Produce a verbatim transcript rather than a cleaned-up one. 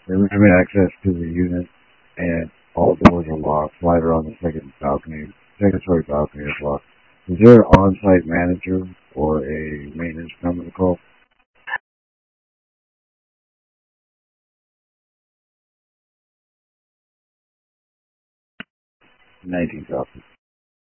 They limit access to the unit, and all doors are locked. Slider on the second balcony, second story balcony is locked. Is there an on-site manager or a maintenance number to call? nineteen copy.